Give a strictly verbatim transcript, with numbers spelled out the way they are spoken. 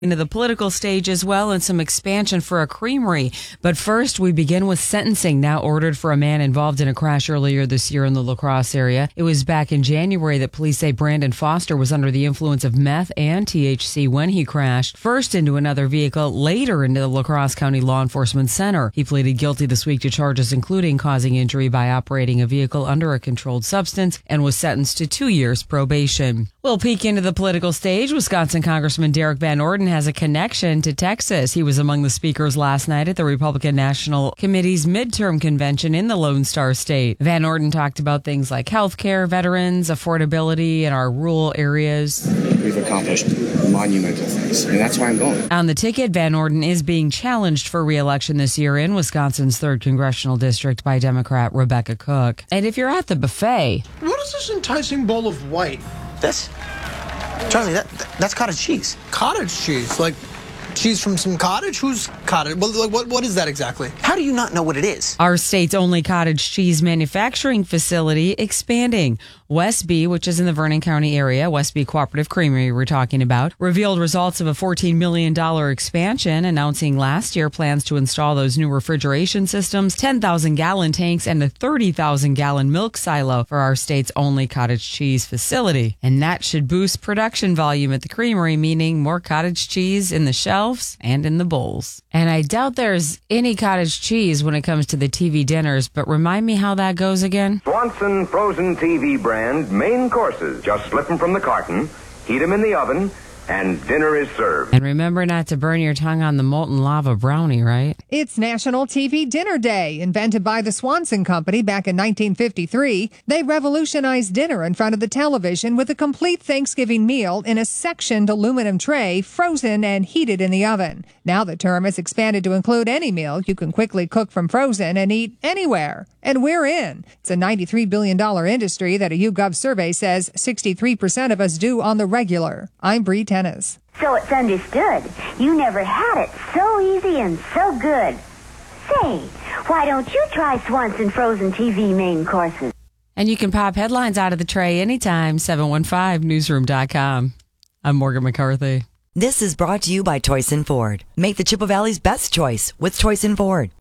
into the political stage as well, and some expansion for a creamery. But first, we begin with sentencing now ordered for a man involved in a crash earlier this year in the La Crosse area. It was back in January that police say Brandon Foster was under the influence of meth and T H C when he crashed, first into another vehicle, later into the La Crosse County Law Enforcement Center. He pleaded guilty this week to charges including causing injury by operating a vehicle under a controlled substance and was sentenced to two years probation. We'll peek into the political stage. Wisconsin Congressman Derek Van Orden has a connection to Texas. He was among the speakers last night at the Republican National Committee's midterm convention in the Lone Star State. Van Orden talked about things like health care, veterans, affordability in our rural areas. We've accomplished monumental things, and that's why I'm going. On the ticket, Van Orden is being challenged for re-election this year in Wisconsin's third congressional district by Democrat Rebecca Cook. And if you're at the buffet... What is this enticing bowl of white? This? Charlie, that, that's cottage cheese. Cottage cheese? Like cheese from some cottage? Who's cottage? Well, like, what, what is that exactly? How do you not know what it is? Our state's only cottage cheese manufacturing facility expanding. Westby, which is in the Vernon County area, Westby Cooperative Creamery we're talking about, revealed results of a fourteen million dollars expansion, announcing last year plans to install those new refrigeration systems, ten thousand gallon tanks, and a thirty thousand gallon milk silo for our state's only cottage cheese facility. And that should boost production volume at the creamery, meaning more cottage cheese in the shelves and in the bowls. And I doubt there's any cottage cheese when it comes to the T V dinners, but remind me how that goes again. Swanson frozen T V brand main courses. Just slip them from the carton, heat them in the oven, and dinner is served. And remember not to burn your tongue on the molten lava brownie, right? It's National T V Dinner Day. Invented by the Swanson Company back in nineteen fifty-three, they revolutionized dinner in front of the television with a complete Thanksgiving meal in a sectioned aluminum tray, frozen and heated in the oven. Now the term has expanded to include any meal you can quickly cook from frozen and eat anywhere. And we're in. It's a ninety-three billion dollars industry that a YouGov survey says sixty-three percent of us do on the regular. I'm Bree Tennis. So it's understood. You never had it so easy and so good. Say, why don't you try Swanson Frozen T V main courses? And you can pop headlines out of the tray anytime. seven one five newsroom dot com. I'm Morgan McCarthy. This is brought to you by Toyson Ford. Make the Chippewa Valley's best choice with Toyson Ford.